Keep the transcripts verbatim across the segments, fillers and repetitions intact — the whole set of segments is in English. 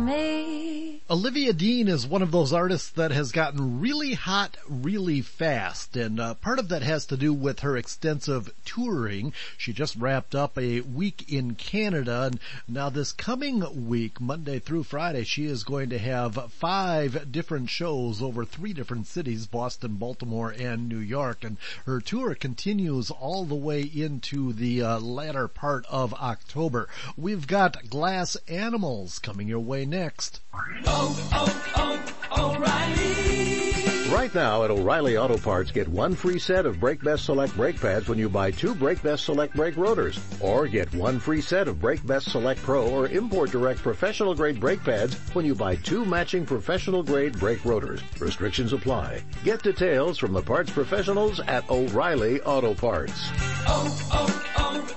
me. Olivia Dean is one of those artists that has gotten really hot really fast, and uh, part of that has to do with her extensive touring. She just wrapped up a week in Canada, and now this coming week, Monday through Friday, she is going to have five different shows over three different cities, Boston, Baltimore, and New York, and her tour continues all the way into the uh, latter part of October. We've got Glass Animals coming your way next. Oh, oh, oh, O'Reilly. Right now at O'Reilly Auto Parts, get one free set of Brake Best Select brake pads when you buy two Brake Best Select brake rotors. Or get one free set of Brake Best Select Pro or Import Direct professional grade brake pads when you buy two matching professional grade brake rotors. Restrictions apply. Get details from the parts professionals at O'Reilly Auto Parts. Oh,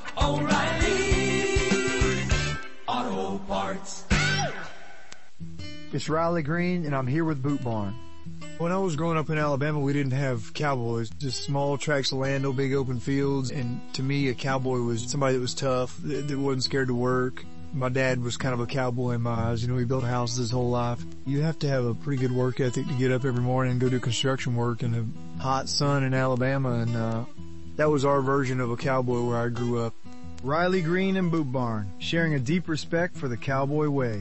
oh, oh, O'Reilly Auto Parts. It's Riley Green, and I'm here with Boot Barn. When I was growing up in Alabama, we didn't have cowboys, just small tracts of land, no big open fields. And to me, a cowboy was somebody that was tough, that, that wasn't scared to work. My dad was kind of a cowboy in my eyes. You know, he built houses his whole life. You have to have a pretty good work ethic to get up every morning and go do construction work in the hot sun in Alabama. And uh that was our version of a cowboy where I grew up. Riley Green and Boot Barn, sharing a deep respect for the cowboy way.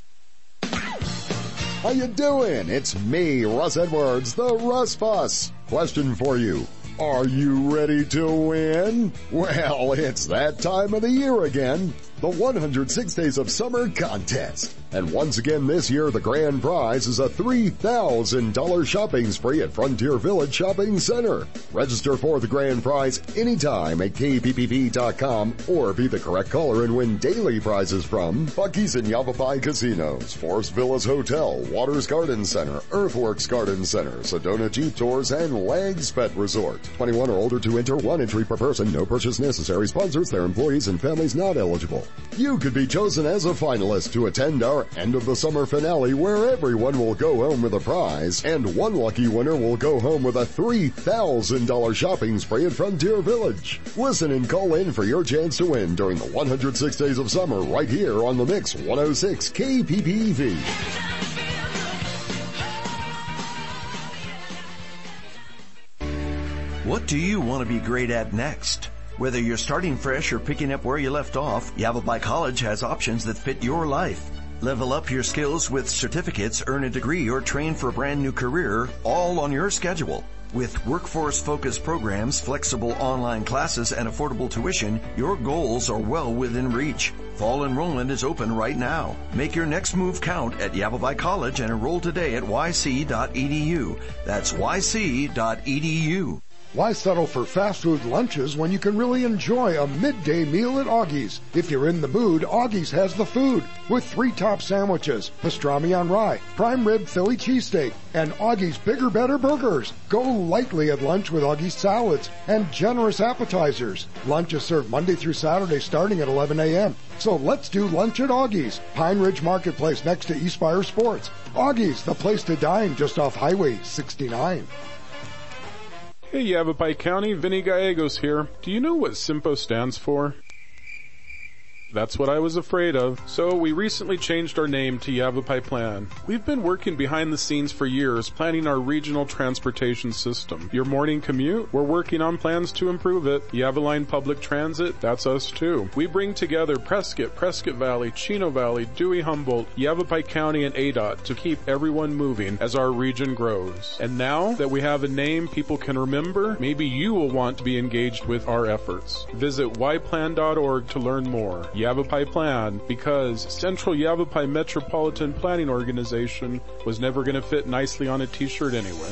How you doing? It's me, Russ Edwards, the Russ Fuss. Question for you. Are you ready to win? Well, it's that time of the year again. The one hundred six Days of Summer Contest. And once again this year, the grand prize is a three thousand dollars shopping spree at Frontier Village Shopping Center. Register for the grand prize anytime at K P P V dot com or be the correct caller and win daily prizes from Buc-ee's and Yavapai Casinos, Forest Villas Hotel, Waters Garden Center, Earthworks Garden Center, Sedona Jeep Tours, and Legs Pet Resort. twenty-one or older to enter, one entry per person, no purchase necessary. Sponsors, their employees, and families not eligible. You could be chosen as a finalist to attend our end of the summer finale where everyone will go home with a prize and one lucky winner will go home with a three thousand dollars shopping spree at Frontier Village. Listen and call in for your chance to win during the one hundred six Days of Summer right here on the Mix one oh six K P P V. What do you want to be great at next? Whether you're starting fresh or picking up where you left off, Yavapai College has options that fit your life. Level up your skills with certificates, earn a degree, or train for a brand new career, all on your schedule. With workforce-focused programs, flexible online classes, and affordable tuition, your goals are well within reach. Fall enrollment is open right now. Make your next move count at Yavapai College and enroll today at y c dot e d u. That's y c dot e d u. Why settle for fast food lunches when you can really enjoy a midday meal at Augie's? If you're in the mood, Augie's has the food with three top sandwiches, pastrami on rye, prime rib Philly cheesesteak, and Augie's Bigger Better Burgers. Go lightly at lunch with Augie's salads and generous appetizers. Lunch is served Monday through Saturday starting at eleven a.m. So let's do lunch at Augie's, Pine Ridge Marketplace next to Eastspire Sports. Augie's, the place to dine just off Highway sixty-nine. Hey Yavapai County, Vinny Gallegos here. Do you know what SIMPO stands for? That's what I was afraid of. So we recently changed our name to Yavapai Plan. We've been working behind the scenes for years, planning our regional transportation system. Your morning commute? We're working on plans to improve it. Yavaline Public Transit? That's us too. We bring together Prescott, Prescott Valley, Chino Valley, Dewey Humboldt, Yavapai County, and A D O T to keep everyone moving as our region grows. And now that we have a name people can remember, maybe you will want to be engaged with our efforts. Visit y plan dot org to learn more. Yavapai Plan, because Central Yavapai Metropolitan Planning Organization was never going to fit nicely on a t-shirt anyway.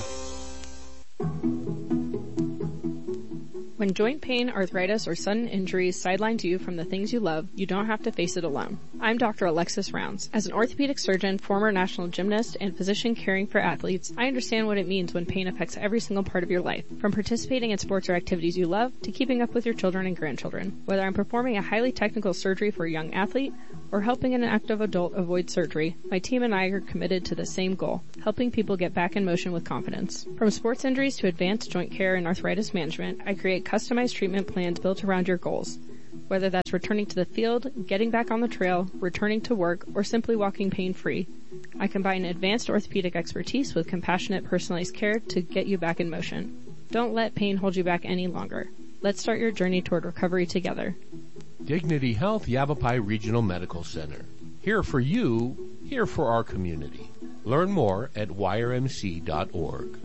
When joint pain, arthritis, or sudden injuries sideline you from the things you love, you don't have to face it alone. I'm Doctor Alexis Rounds. As an orthopedic surgeon, former national gymnast, and physician caring for athletes, I understand what it means when pain affects every single part of your life, from participating in sports or activities you love to keeping up with your children and grandchildren. Whether I'm performing a highly technical surgery for a young athlete or helping an active adult avoid surgery, my team and I are committed to the same goal, helping people get back in motion with confidence. From sports injuries to advanced joint care and arthritis management, I create customized treatment plans built around your goals. Whether that's returning to the field, getting back on the trail, returning to work, or simply walking pain-free, I combine advanced orthopedic expertise with compassionate personalized care to get you back in motion. Don't let pain hold you back any longer. Let's start your journey toward recovery together. Dignity Health Yavapai Regional Medical Center. Here for you, here for our community. Learn more at y r m c dot org.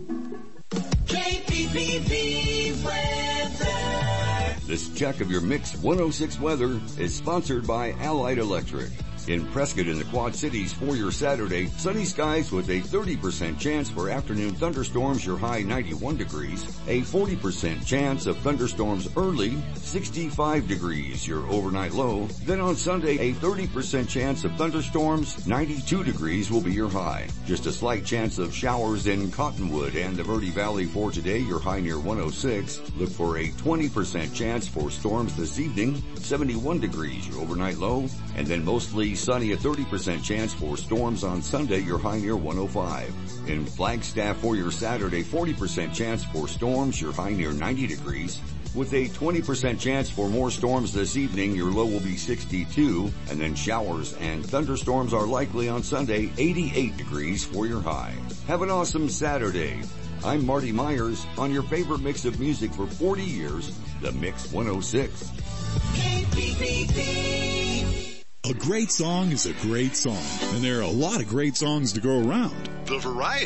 K P P V weather. This check of your Mix one oh six weather is sponsored by Allied Electric. In Prescott and the Quad Cities for your Saturday, sunny skies with a thirty percent chance for afternoon thunderstorms, your high ninety-one degrees. A forty percent chance of thunderstorms early, sixty-five degrees, your overnight low. Then on Sunday, a thirty percent chance of thunderstorms, ninety-two degrees will be your high. Just a slight chance of showers in Cottonwood and the Verde Valley for today, your high near one oh six. Look for a twenty percent chance for storms this evening, seventy-one degrees, your overnight low. And then mostly sunny, a thirty percent chance for storms on Sunday, your high near one oh five. In Flagstaff for your Saturday, forty percent chance for storms, your high near ninety degrees. With a twenty percent chance for more storms this evening, your low will be sixty-two. And then showers and thunderstorms are likely on Sunday, eighty-eight degrees for your high. Have an awesome Saturday. I'm Marty Myers on your favorite mix of music for forty years, the Mix one oh six. K P P V. A great song is a great song, and there are a lot of great songs to go around. The variety